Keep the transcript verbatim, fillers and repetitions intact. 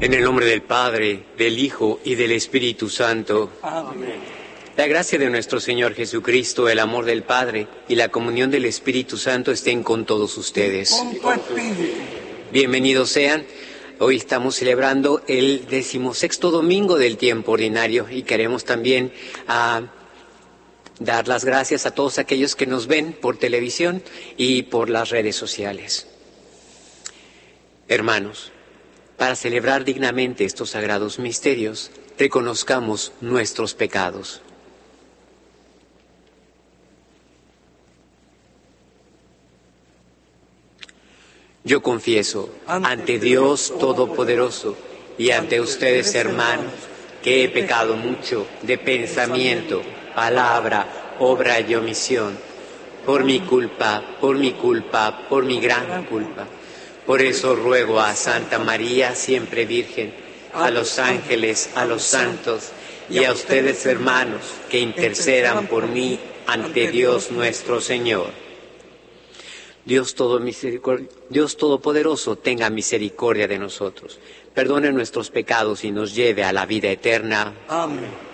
En el nombre del Padre, del Hijo y del Espíritu Santo. Amén. La gracia de nuestro Señor Jesucristo, el amor del Padre y la comunión del Espíritu Santo estén con todos ustedes. Con tu espíritu. Bienvenidos sean. Hoy estamos celebrando el decimosexto domingo del tiempo ordinario y queremos también a, dar las gracias a todos aquellos que nos ven por televisión y por las redes sociales. Hermanos, para celebrar dignamente estos sagrados misterios, reconozcamos nuestros pecados. Yo confieso ante Dios Todopoderoso y ante ustedes, hermanos, que he pecado mucho de pensamiento, palabra, obra y omisión, por mi culpa, por mi culpa, por mi gran culpa. Por eso ruego a Santa María, siempre Virgen, a los ángeles, a los santos y a ustedes, hermanos, que intercedan por mí ante Dios nuestro Señor. Dios, todo misericord... Dios Todopoderoso, tenga misericordia de nosotros, perdone nuestros pecados y nos lleve a la vida eterna. Amén.